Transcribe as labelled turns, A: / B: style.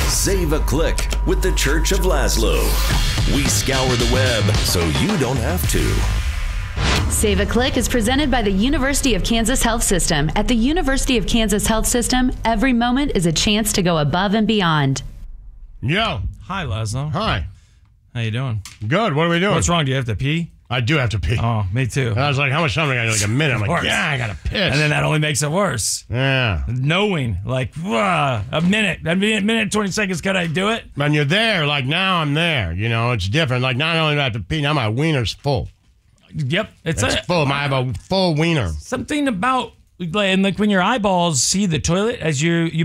A: Save a click with the Church of Laszlo. We scour the web so you don't have to.
B: Save a Click is presented by the University of Kansas Health System. At the University of Kansas Health System, every moment is a chance to go above and beyond.
C: Yo.
D: Hi, Laszlo.
C: Hi.
D: How you doing?
C: Good. What are we doing?
D: What's wrong? Do you have to pee?
C: I do have to pee.
D: Oh, me too.
C: And I was like, how much time do I got? Like a minute. I'm like, yeah, I got to piss.
D: And then that only makes it worse.
C: Yeah.
D: Knowing, like, a minute, 20 seconds, could I do it?
C: When you're there, like now I'm there. You know, it's different. Like not only do I have to pee, now my wiener's full.
D: Yep.
C: It's full. I have a full wiener.
D: Something about, like when your eyeballs see the toilet as you